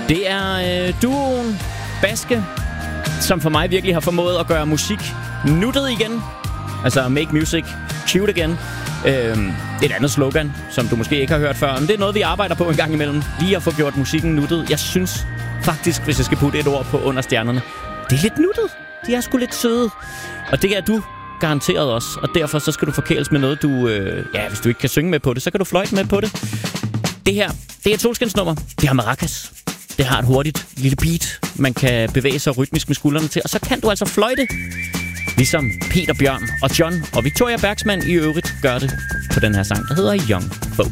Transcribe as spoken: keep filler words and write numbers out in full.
Det er øh, duoen Baske, som for mig virkelig har formået at gøre musik nuttet igen. Altså make music cute again. Øhm, et andet slogan, som du måske ikke har hørt før. Men det er noget, vi arbejder på en gang imellem. Lige at få gjort musikken nuttet. Jeg synes faktisk, hvis jeg skal putte et ord på under stjernerne, det er lidt nuttet. De er sgu lidt søde. Og det er du garanteret også. Og derfor så skal du forkæles med noget, du... Øh, ja, hvis du ikke kan synge med på det, så kan du fløjte med på det. Det her, det er et solskinsnummer. Det har maracas. Det har et hurtigt lille beat, man kan bevæge sig rytmisk med skuldrene til. Og så kan du altså fløjte, ligesom Peter Bjørn og John og Victoria Bergsman i øvrigt gør det på den her sang, der hedder Young.